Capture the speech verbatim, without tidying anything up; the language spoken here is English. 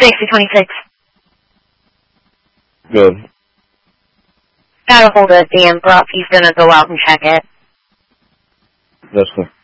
sixty twenty-six. Good. Got a hold of Dan Gruff. He's going to go out and check it. That's good.